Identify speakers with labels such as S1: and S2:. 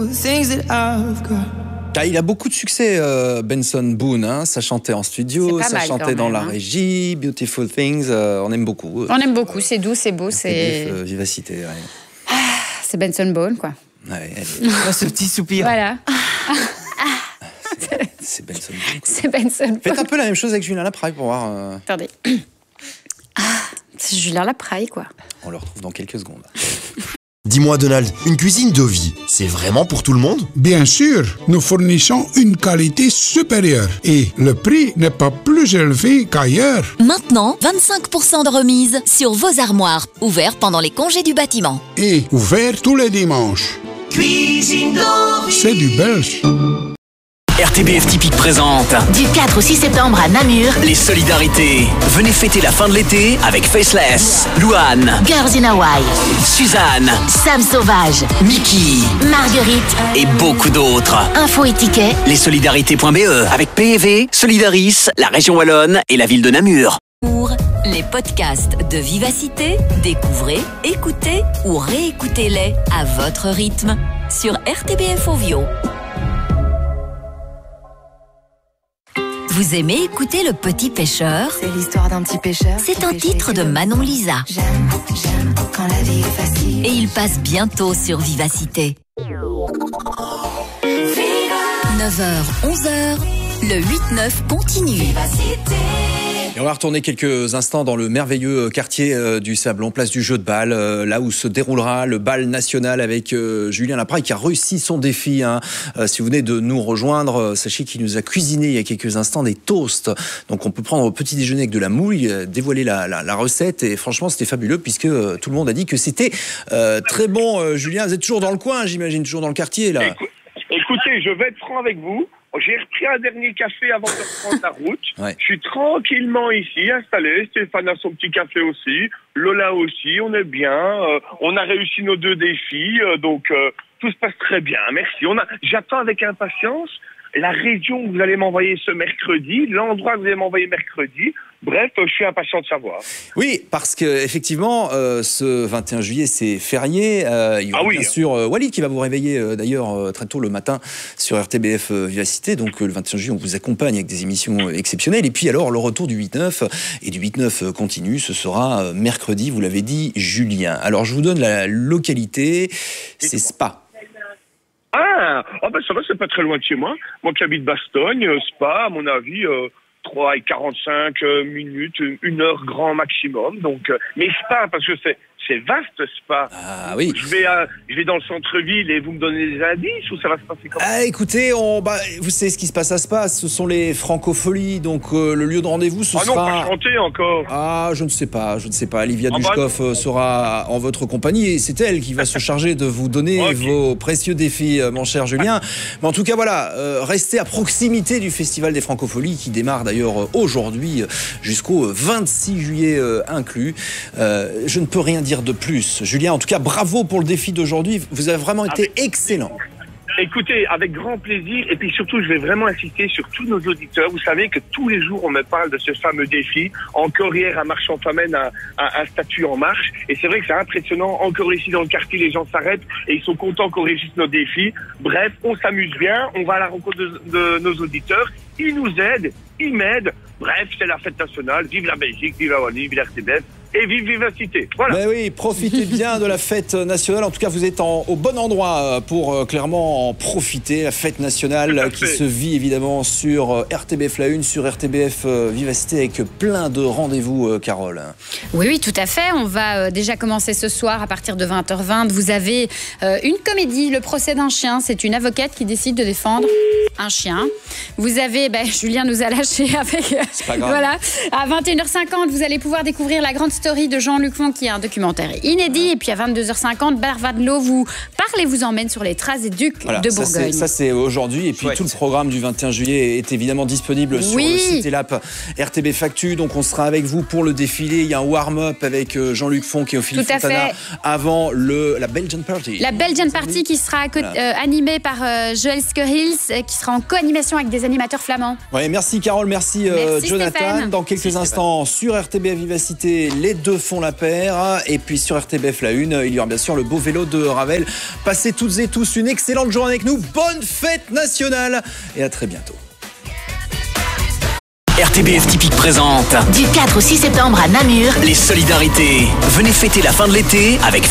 S1: Ah, il a beaucoup de succès, Benson Boone. Hein. Ça chantait en studio, ça chantait dans la régie, Beautiful Things. On aime beaucoup.
S2: On aime beaucoup, c'est doux, c'est beau, c'est...
S1: Vivacité, ouais.
S2: Ah, c'est Benson Boone, quoi.
S1: Ouais,
S3: ce petit soupir.
S2: Voilà.
S1: C'est Benson Boone.
S2: C'est Benson Boone.
S1: Faites un peu la même chose avec Julien Lapraille pour voir...
S2: Attendez. C'est Julien Lapraille, quoi.
S1: On le retrouve dans quelques secondes.
S4: Dis-moi Donald, une cuisine de vie, c'est vraiment pour tout le monde?
S5: Bien sûr, nous fournissons une qualité supérieure et le prix n'est pas plus élevé qu'ailleurs.
S6: Maintenant, 25% de remise sur vos armoires, ouverts pendant les congés du bâtiment.
S5: Et ouvert tous les dimanches.
S7: Cuisine de vie.
S5: C'est du belge.
S7: RTBF Typique présente
S6: Du 4 au 6 septembre à Namur,
S7: les solidarités. Venez fêter la fin de l'été avec Faceless, Louane,
S6: Girls in Hawaii,
S7: Suzanne,
S6: Sam Sauvage,
S7: Mickey
S6: Marguerite
S7: et beaucoup d'autres.
S6: Info et tickets.
S7: Lessolidarités.be avec PEV, Solidaris, la région Wallonne et la ville de Namur.
S6: Pour les podcasts de Vivacité, découvrez, écoutez ou réécoutez-les à votre rythme sur RTBF Ovio. Vous aimez écouter Le Petit Pêcheur?
S8: C'est l'histoire d'un petit pêcheur.
S6: C'est un titre de Manon Lisa.
S8: J'aime quand la vie est facile.
S6: Et il passe bientôt sur Vivacité. 9h, 11h, le 8-9 continue. Vivacité.
S1: Et on va retourner quelques instants dans le merveilleux quartier du Sablon, place du jeu de balle, là où se déroulera le bal national avec Julien Lapraille qui a réussi son défi. Hein. Si vous venez de nous rejoindre, sachez qu'il nous a cuisiné il y a quelques instants des toasts. Donc on peut prendre au petit déjeuner avec de la mouille, dévoiler la recette et franchement c'était fabuleux puisque tout le monde a dit que c'était très bon. Julien, vous êtes toujours dans le coin, j'imagine, toujours dans le quartier là.
S9: Écoutez, je vais être franc avec vous. J'ai repris un dernier café avant de reprendre la route.
S1: Ouais.
S9: Je suis tranquillement ici, installé. Stéphane a son petit café aussi. Lola aussi. On est bien. On a réussi nos 2 défis. Donc, tout se passe très bien. Merci. J'attends avec impatience la région que vous allez m'envoyer ce mercredi, l'endroit que vous allez m'envoyer mercredi. Bref, je suis impatient de savoir.
S1: Oui, parce que effectivement, ce 21 juillet, c'est férié. Il y aura bien sûr Walid qui va vous réveiller d'ailleurs très tôt le matin sur RTBF Vivacité. Donc le 21 juillet, on vous accompagne avec des émissions exceptionnelles. Et puis alors, le retour du 8-9 et du 8-9 continue, ce sera mercredi, vous l'avez dit, Julien. Alors, je vous donne la localité, c'est Spa.
S9: Ah ben ça va, c'est pas très loin de chez moi. Moi qui habite Bastogne, Spa, à mon avis... 3 et 45 minutes, 1 heure grand maximum. Donc, mais Spa, parce que c'est vaste, Spa.
S1: Ah oui.
S9: Je vais dans le centre-ville et vous me donnez des indices ou ça va se passer comment?
S1: Ah, écoutez, vous savez ce qui se passe à Spa, ce sont les Francopholies, donc le lieu de rendez-vous, ce sera...
S9: Ah non, pas chanter encore.
S1: Ah, je ne sais pas. Olivia Dushkov sera en votre compagnie et c'est elle qui va se charger de vous donner vos précieux défis, mon cher Julien. Mais en tout cas, voilà, restez à proximité du Festival des Francopholies qui démarre d'ailleurs aujourd'hui jusqu'au 26 juillet inclus. Je ne peux rien dire de plus. Julien, en tout cas, bravo pour le défi d'aujourd'hui. Vous avez vraiment été excellent.
S9: Écoutez, avec grand plaisir. Et puis surtout, je vais vraiment insister sur tous nos auditeurs. Vous savez que tous les jours, on me parle de ce fameux défi. Encore hier, à Marchand-Famenne, un statut en marche. Et c'est vrai que c'est impressionnant. Encore ici, dans le quartier, les gens s'arrêtent et ils sont contents qu'on réussisse nos défis. Bref, on s'amuse bien. On va à la rencontre de nos auditeurs. Ils nous aident. Ils m'aident. Bref, c'est la fête nationale. Vive la Belgique, vive la Wallonie, vive la RTBF. Et vive Vivacité. Voilà.
S1: Ben oui, profitez bien de la fête nationale. En tout cas, vous êtes au bon endroit pour clairement en profiter. La fête nationale qui se vit évidemment sur RTBF La Une, sur RTBF Vivacité avec plein de rendez-vous, Carole.
S2: Oui, tout à fait. On va déjà commencer ce soir à partir de 20h20. Vous avez une comédie, Le procès d'un chien. C'est une avocate qui décide de défendre un chien. Vous avez, Julien nous a lâché avec...
S1: C'est pas grave.
S2: Voilà. À 21h50, vous allez pouvoir découvrir la grande story de Jean-Luc Fonck, qui est un documentaire inédit. Et puis à 22h50, Barvadlo vous emmène sur les traces des ducs de Bourgogne.
S1: Ça c'est aujourd'hui. Et puis tout le programme du 21 juillet est évidemment disponible sur le site et l'app RTB Factu. Donc on sera avec vous pour le défilé. Il y a un warm-up avec Jean-Luc Fonck et Ophélie Fontana avant la Belgian Party.
S2: La Belgian Party qui sera animée par Joël Skurhils, qui sera en co-animation avec des animateurs flamands.
S1: Ouais, merci Carole, merci, Jonathan.
S2: Stéphane.
S1: Dans quelques instants, sur RTBF Vivacité, les deux font la paire. Et puis sur RTBF La Une, il y aura bien sûr le beau vélo de Ravel. Passez toutes et tous une excellente journée avec nous. Bonne fête nationale et à très bientôt.
S7: RTBF Typique présente
S6: Du 4 au 6 septembre à Namur,
S7: les solidarités. Venez fêter la fin de l'été avec